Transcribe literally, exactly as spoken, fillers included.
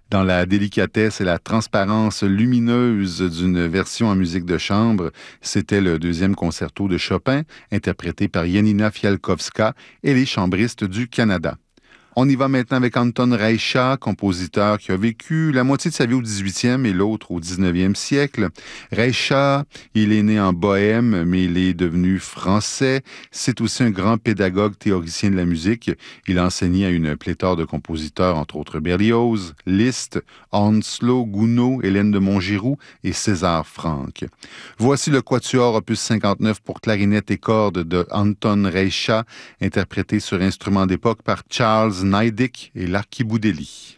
Dans la délicatesse et la transparence lumineuse d'une version en musique de chambre, c'était le deuxième concerto de Chopin, interprété par Janina Fialkowska et les chambristes du Canada. On y va maintenant avec Anton Reicha, compositeur qui a vécu la moitié de sa vie au dix-huitième et l'autre au dix-neuvième siècle. Reicha, il est né en Bohême, mais il est devenu français. C'est aussi un grand pédagogue théoricien de la musique. Il a enseigné à une pléthore de compositeurs, entre autres Berlioz, Liszt, Henslow, Gounod, Hélène de Montgiroux et César Franck. Voici le quatuor opus cinquante-neuf pour clarinette et cordes de Anton Reicha, interprété sur instrument d'époque par Charles Neidig et l'Archiboudelli.